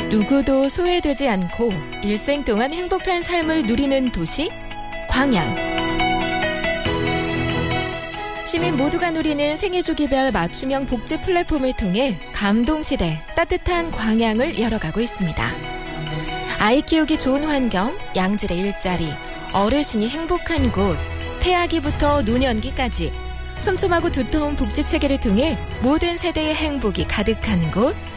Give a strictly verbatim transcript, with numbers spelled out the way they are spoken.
누구도 소외되지 않고 일생 동안 행복한 삶을 누리는 도시 광양. 시민 모두가 누리는 생애주기별 맞춤형 복지 플랫폼을 통해 감동시대 따뜻한 광양을 열어가고 있습니다. 아이 키우기 좋은 환경, 양질의 일자리, 어르신이 행복한 곳, 태아기부터 노년기까지 촘촘하고 두터운 복지 체계를 통해 모든 세대의 행복이 가득한 곳